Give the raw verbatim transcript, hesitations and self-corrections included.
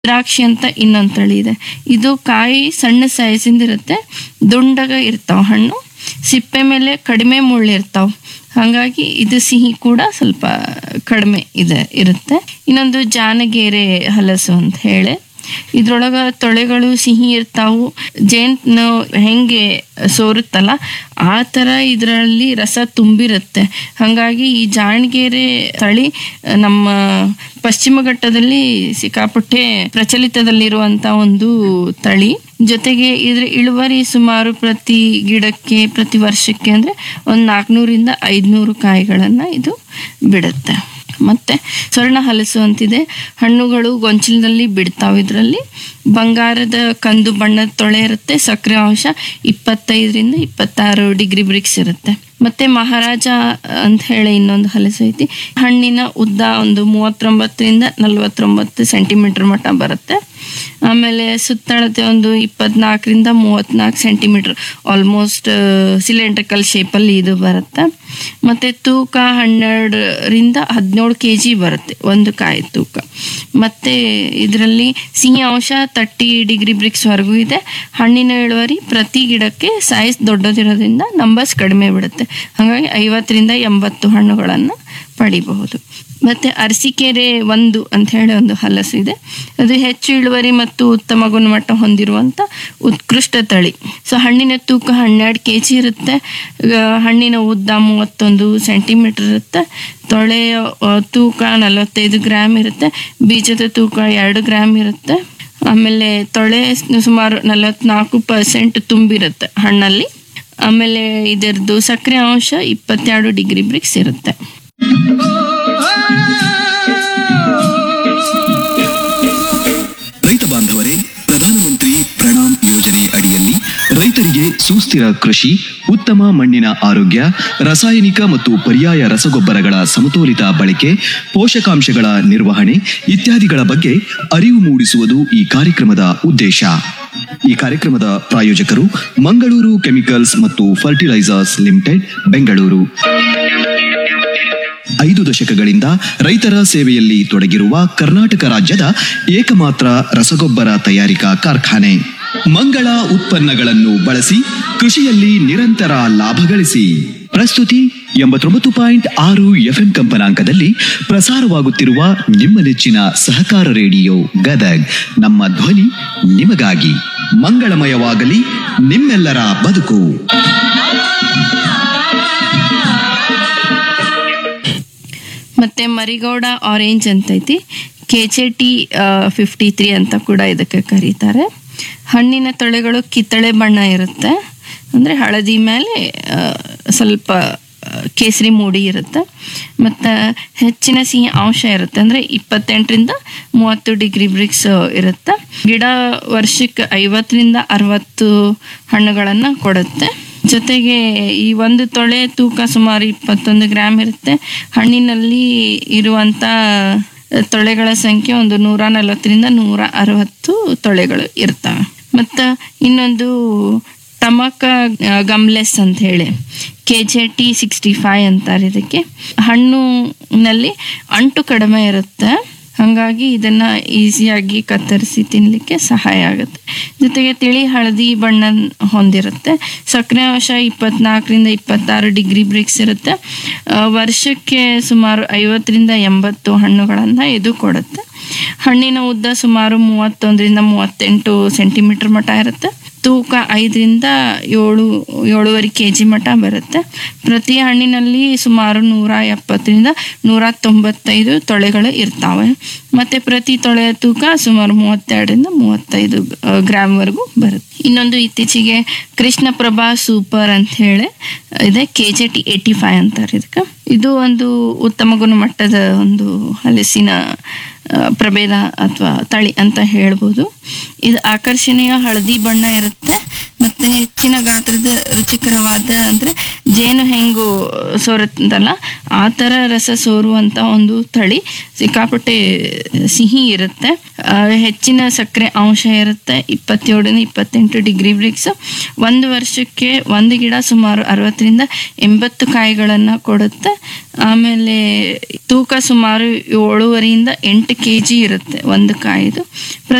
ದ್ರಾಕ್ಷಿ ಅಂತ ಇನ್ನೊಂದು ತಳಿ ಇದೆ. ಇದು ಕಾಯಿ ಸಣ್ಣ ಸೈಜಿಂದ ಇರುತ್ತೆ, ದುಂಡಗ ಇರ್ತಾವ, ಹಣ್ಣು ಸಿಪ್ಪೆ ಮೇಲೆ ಕಡಿಮೆ ಮುಳ್ಳಿರ್ತಾವ. ಹಾಗಾಗಿ ಇದು ಸಿಹಿ ಕೂಡ ಸ್ವಲ್ಪ ಕಡಿಮೆ ಇದೆ ಇರುತ್ತೆ. ಇನ್ನೊಂದು ಜಾನಗೇರೆ ಹಲಸು ಅಂತ ಹೇಳಿ, ಇದ್ರೊಳಗ ತೊಳೆಗಳು ಸಿಹಿ ಇರ್ತಾವು. ಜೇನು ಹೆಂಗೆ ಸೋರುತ್ತಲ್ಲ ಆ ಥರ ಇದರಲ್ಲಿ ರಸ ತುಂಬಿರುತ್ತೆ. ಹಾಗಾಗಿ ಈ ಜಾಣಗೆರೆ ತಳಿ ನಮ್ಮ ಪಶ್ಚಿಮ ಘಟ್ಟದಲ್ಲಿ ಸಿಕ್ಕಾಪಟ್ಟೆ ಪ್ರಚಲಿತದಲ್ಲಿರುವಂಥ ಒಂದು ತಳಿ. ಜೊತೆಗೆ ಇದ್ರ ಇಳುವರಿ ಸುಮಾರು ಪ್ರತಿ ಗಿಡಕ್ಕೆ ಪ್ರತಿ ವರ್ಷಕ್ಕೆ ಅಂದರೆ ಒಂದು ನಾಲ್ಕುನೂರಿಂದ ಐದುನೂರು ಕಾಯಿಗಳನ್ನು ಇದು ಬಿಡುತ್ತೆ. ಮತ್ತು ಸ್ವರ್ಣ ಹಲಸು ಅಂತಿದೆ, ಹಣ್ಣುಗಳು ಗೊಂಚಲಿನಲ್ಲಿ ಬಿಡ್ತಾವೆ. ಇದರಲ್ಲಿ ಬಂಗಾರದ ಕಂದು ಬಣ್ಣದ ತೊಳೆ ಇರುತ್ತೆ, ಸಕ್ಕರೆ ಅಂಶ ಇಪ್ಪತ್ತೈದರಿಂದ ಇಪ್ಪತ್ತಾರು ಡಿಗ್ರಿ ಬ್ರಿಕ್ಸ್ ಇರುತ್ತೆ. ಮತ್ತು ಮಹಾರಾಜ ಅಂತ ಹೇಳಿ ಇನ್ನೊಂದು ಹಲಸು ಐತಿ, ಹಣ್ಣಿನ ಉದ್ದ ಒಂದು ಮೂವತ್ತೊಂಬತ್ತರಿಂದ ನಲ್ವತ್ತೊಂಬತ್ತು ಸೆಂಟಿಮೀಟರ್ ಮಟ್ಟ ಬರುತ್ತೆ. ಆಮೇಲೆ ಸುತ್ತಳತೆ ಒಂದು ಇಪ್ಪತ್ನಾಲ್ಕರಿಂದ ಮೂವತ್ತ್ನಾಲ್ಕು ಸೆಂಟಿಮೀಟರ್, ಆಲ್ಮೋಸ್ಟ್ ಸಿಲಿಂಡ್ರಿಕಲ್ ಶೇಪಲ್ಲಿ ಇದು ಬರುತ್ತೆ. ಮತ್ತು ತೂಕ ಹನ್ನೆರಡರಿಂದ ಹದಿನೇಳು ಕೆ ಜಿ ಬರುತ್ತೆ ಒಂದು ಕಾಯಿ ತೂಕ. ಮತ್ತು ಇದರಲ್ಲಿ ಸಿಹಿ ಅಂಶ ತರ್ಟಿ ಡಿಗ್ರಿ ಬ್ರಿಕ್ಸ್ವರೆಗೂ ಇದೆ. ಹಣ್ಣಿನ ಇಳುವರಿ ಪ್ರತಿ ಗಿಡಕ್ಕೆ ಸೈಜ್ ದೊಡ್ಡದಿರೋದ್ರಿಂದ ನಂಬರ್ಸ್ ಕಡಿಮೆ ಬಿಡುತ್ತೆ. ಹಾಗಾಗಿ ಐವತ್ತರಿಂದ ಎಂಬತ್ತು ಹಣ್ಣುಗಳನ್ನು ಪಡಿಬಹುದು. ಮತ್ತು ಅರಸೀಕೆರೆ ಒಂದು ಅಂತ ಹೇಳಿ ಒಂದು ಹಲಸು ಇದೆ, ಅದು ಹೆಚ್ಚು ಇಳುವರಿ ಮತ್ತು ಉತ್ತಮ ಗುಣಮಟ್ಟ ಹೊಂದಿರುವಂಥ ಉತ್ಕೃಷ್ಟ ತಳಿ. ಸೊ ಹಣ್ಣಿನ ತೂಕ ಹನ್ನೆರಡು ಕೆ ಜಿ ಇರುತ್ತೆ, ಹಣ್ಣಿನ ಉದ್ದ ಮೂವತ್ತೊಂದು ಸೆಂಟಿಮೀಟರ್ ಇರುತ್ತೆ, ತೊಳೆಯ ತೂಕ ನಲವತ್ತೈದು ಗ್ರಾಮ್ ಇರುತ್ತೆ, ಬೀಜದ ತೂಕ ಎರಡು ಗ್ರಾಮ್ ಇರುತ್ತೆ. ಆಮೇಲೆ ತೊಳೆ ಸುಮಾರು ನಲವತ್ನಾಲ್ಕು ಪರ್ಸೆಂಟ್ ತುಂಬಿರುತ್ತೆ ಹಣ್ಣಲ್ಲಿ. ಆಮೇಲೆ ಇದರದ್ದು ಸಕ್ಕರೆ ಅಂಶ ಇಪ್ಪತ್ತೆರಡು ಡಿಗ್ರಿ ಬ್ರಿಕ್ಸ್ ಇರುತ್ತೆ. ರೈತ ಬಾಂಧವರೇ, ಪ್ರಧಾನಮಂತ್ರಿ ಪ್ರಣಾಮ್ ಯೋಜನೆ ಅಡಿಯಲ್ಲಿ ರೈತರಿಗೆ ಸುಸ್ಥಿರ ಕೃಷಿ, ಉತ್ತಮ ಮಣ್ಣಿನ ಆರೋಗ್ಯ, ರಾಸಾಯನಿಕ ಮತ್ತು ಪರ್ಯಾಯ ರಸಗೊಬ್ಬರಗಳ ಸಮತೋಲಿತ ಬಳಕೆ, ಪೋಷಕಾಂಶಗಳ ನಿರ್ವಹಣೆ ಇತ್ಯಾದಿಗಳ ಬಗ್ಗೆ ಅರಿವು ಮೂಡಿಸುವುದು ಈ ಕಾರ್ಯಕ್ರಮದ ಉದ್ದೇಶ. ಈ ಕಾರ್ಯಕ್ರಮದ ಪ್ರಾಯೋಜಕರು ಮಂಗಳೂರು ಕೆಮಿಕಲ್ಸ್ ಮತ್ತು ಫರ್ಟಿಲೈಸರ್ಸ್ ಲಿಮಿಟೆಡ್, ಬೆಂಗಳೂರು. ಐದು ದಶಕಗಳಿಂದ ರೈತರ ಸೇವೆಯಲ್ಲಿ ತೊಡಗಿರುವ ಕರ್ನಾಟಕ ರಾಜ್ಯದ ಏಕಮಾತ್ರ ರಸಗೊಬ್ಬರ ತಯಾರಿಕಾ ಕಾರ್ಖಾನೆ. ಮಂಗಳ ಉತ್ಪನ್ನಗಳನ್ನು ಬಳಸಿ ಕೃಷಿಯಲ್ಲಿ ನಿರಂತರ ಲಾಭ ಗಳಿಸಿ. ಪ್ರಸ್ತುತಿ ಎಂಬತ್ತೊಂಬತ್ತು ಪಾಯಿಂಟ್ ಆರು ಎಫ್ಎಂ ಕಂಪನಾಂಕದಲ್ಲಿ ಪ್ರಸಾರವಾಗುತ್ತಿರುವ ನಿಮ್ಮ ನೆಚ್ಚಿನ ಸಹಕಾರ ರೇಡಿಯೋ ಗದಗ್. ನಮ್ಮ ಧ್ವನಿ ನಿಮಗಾಗಿ. ಮಂಗಳಮಯವಾಗಲಿ ನಿಮ್ಮೆಲ್ಲರ ಬದುಕು. ಮತ್ತು ಮರಿಗೌಡ ಆರೆಂಜ್ ಅಂತೈತಿ, K J T fifty three ಅಂತ ಕೂಡ ಇದಕ್ಕೆ ಕರೀತಾರೆ. ಹಣ್ಣಿನ ತೊಳೆಗಳು ಕಿತ್ತಳೆ ಬಣ್ಣ ಇರುತ್ತೆ, ಅಂದರೆ ಹಳದಿ ಮೇಲೆ ಸ್ವಲ್ಪ ಕೇಸರಿ ಮೂಡಿ ಇರುತ್ತೆ. ಮತ್ತು ಹೆಚ್ಚಿನ ಸಿಹಿ ಅಂಶ ಇರುತ್ತೆ, ಅಂದರೆ ಇಪ್ಪತ್ತೆಂಟರಿಂದ ಮೂವತ್ತು ಡಿಗ್ರಿ ಬ್ರಿಕ್ಸ್ ಇರುತ್ತೆ. ಗಿಡ ವರ್ಷಕ್ಕೆ ಐವತ್ತರಿಂದ ಅರವತ್ತು ಹಣ್ಣುಗಳನ್ನು ಕೊಡುತ್ತೆ. ಜೊತೆಗೆ ಈ ಒಂದು ತೊಳೆ ತೂಕ ಸುಮಾರು ಇಪ್ಪತ್ತೊಂದು ಗ್ರಾಮ್ ಇರುತ್ತೆ. ಹಣ್ಣಿನಲ್ಲಿ ಇರುವಂಥ ತೊಳೆಗಳ ಸಂಖ್ಯೆ ಒಂದು ನೂರ ನಲವತ್ತರಿಂದ ನೂರ ಅರವತ್ತು ತೊಳೆಗಳು ಇರ್ತವೆ. ಮತ್ತು ಇನ್ನೊಂದು ಟಮಕ ಗಮ್ಲೆಸ್ ಅಂತ ಹೇಳಿ K J T sixty five ಅಂತಾರೆ ಇದಕ್ಕೆ. ಹಣ್ಣುನಲ್ಲಿ ಅಂಟು ಕಡಿಮೆ ಇರುತ್ತೆ, ಹಾಗಾಗಿ ಇದನ್ನು ಈಸಿಯಾಗಿ ಕತ್ತರಿಸಿ ತಿನ್ನಲಿಕ್ಕೆ ಸಹಾಯ ಆಗುತ್ತೆ. ಜೊತೆಗೆ ತಿಳಿ ಹಳದಿ ಬಣ್ಣ ಹೊಂದಿರುತ್ತೆ. ಸಕ್ಕರೆ ಅಂಶ ಇಪ್ಪತ್ನಾಲ್ಕರಿಂದ ಇಪ್ಪತ್ತಾರು ಡಿಗ್ರಿ ಬ್ರಿಕ್ಸ್ ಇರುತ್ತೆ. ವರ್ಷಕ್ಕೆ ಸುಮಾರು ಐವತ್ತರಿಂದ ಎಂಬತ್ತು ಹಣ್ಣುಗಳನ್ನು ಇದು ಕೊಡುತ್ತೆ. ಹಣ್ಣಿನ ಉದ್ದ ಸುಮಾರು ಮೂವತ್ತೊಂದರಿಂದ ಮೂವತ್ತೆಂಟು ಸೆಂಟಿಮೀಟರ್ ಮಟ್ಟ ಇರುತ್ತೆ. ತೂಕ ಐದರಿಂದ ಏಳು ಏಳುವರೆ ಕೆ ಜಿ ಮಟ್ಟ ಬರುತ್ತೆ. ಪ್ರತಿ ಹಣ್ಣಿನಲ್ಲಿ ಸುಮಾರು ನೂರ ಎಪ್ಪತ್ತರಿಂದ ನೂರ ತೊಂಬತ್ತೈದು ತೊಳೆಗಳು ಇರ್ತಾವೆ. ಮತ್ತು ಪ್ರತಿ ತೊಳೆಯ ತೂಕ ಸುಮಾರು ಮೂವತ್ತೆರಡರಿಂದ ಮೂವತ್ತೈದು ಗ್ರಾಮ್ವರೆಗೂ ಬರುತ್ತೆ. ಇನ್ನೊಂದು ಇತ್ತೀಚೆಗೆ ಕೃಷ್ಣಪ್ರಭಾ ಸೂಪರ್ ಅಂತ ಹೇಳಿ ಇದೆ, K J T eighty five ಅಂತಾರೆ ಇದಕ್ಕೆ. ಇದು ಒಂದು ಉತ್ತಮ ಗುಣಮಟ್ಟದ ಒಂದು ಹಲಸಿನ ಪ್ರಭೇದ ಅಥವಾ ತಳಿ ಅಂತ ಹೇಳ್ಬೋದು. ಇದು ಆಕರ್ಷಣೀಯ ಹಳದಿ ಬಣ್ಣ ಇರುತ್ತೆ ಮತ್ತು ಮತ್ತೆ ಹೆಚ್ಚಿನ ಗಾತ್ರದ ರುಚಿಕರವಾದ ಅಂದ್ರೆ ಜೇನು ಹೆಂಗು ಸೋರುತ್ತಲ್ಲ ಆ ತರ ರಸ ಸೋರುವಂತ ಒಂದು ತಳಿ. ಸಿಕ್ಕಾಪಟ್ಟೆ ಸಿಹಿ ಇರುತ್ತೆ, ಆ, ಹೆಚ್ಚಿನ ಸಕ್ಕರೆ ಅಂಶ ಇರುತ್ತೆ, ಇಪ್ಪತ್ತೇಳರಿಂದ ಇಪ್ಪತ್ತೆಂಟು ಡಿಗ್ರಿ ಬ್ರಿಕ್ಸ್. ಒಂದು ವರ್ಷಕ್ಕೆ ಒಂದು ಗಿಡ ಸುಮಾರು ಅರವತ್ತರಿಂದ ಎಂಬತ್ತು ಕಾಯಿಗಳನ್ನ ಕೊಡುತ್ತೆ. ಆಮೇಲೆ ತೂಕ ಸುಮಾರು ಏಳುವರಿಯಿಂದ ಎಂಟು ಕೆ ಜಿ ಇರುತ್ತೆ ಒಂದು ಕಾಯಿದು.